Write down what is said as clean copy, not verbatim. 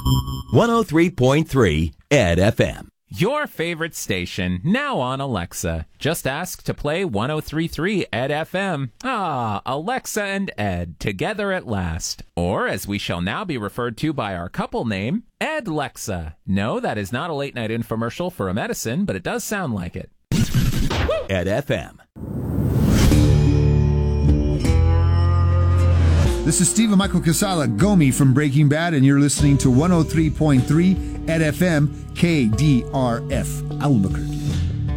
103.3 Ed FM. Your favorite station, now on Alexa. Just ask to play 103.3 Ed FM. Ah, Alexa and Ed, together at last. Or, as we shall now be referred to by our couple name, Ed-Lexa. No, that is not a late-night infomercial for a medicine, but it does sound like it. Ed FM. This is Stephen Michael Casala, Gomi from Breaking Bad, and you're listening to 103.3 at FM KDRF Albuquerque.